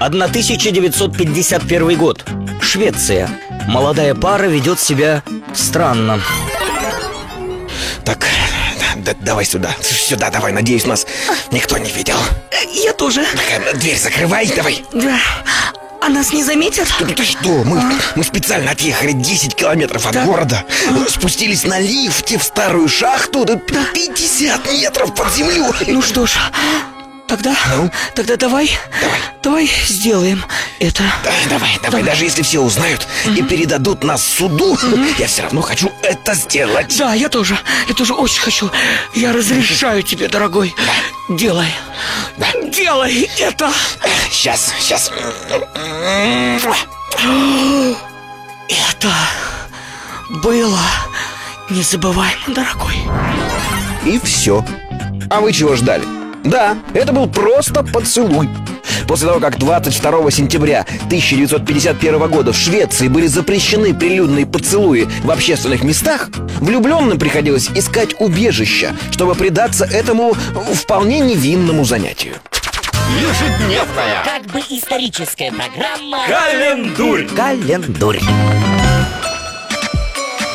1951 год. Швеция. Молодая пара ведет себя странно. Так, давай сюда. Сюда давай, надеюсь, нас никто не видел. Я тоже. Так, дверь закрывай, давай. Да. А нас не заметят? Ты что? Мы специально отъехали 10 километров от города. Спустились на лифте в старую шахту. 50 метров под землей. Ну что ж, тогда давай сделаем это. Давай, даже если все узнают и передадут нас суду, я все равно хочу это сделать. Да, я тоже очень хочу. Я разрешаю тебе, дорогой. Делай. Делай это. Сейчас. Это было незабываемо, дорогой. И все. А вы чего ждали? Да, это был просто поцелуй. После того, как 22 сентября 1951 года в Швеции были запрещены прилюдные поцелуи в общественных местах, влюбленным приходилось искать убежища, чтобы предаться этому вполне невинному занятию. Ежедневная, как бы историческая программа Календурь. Календурь.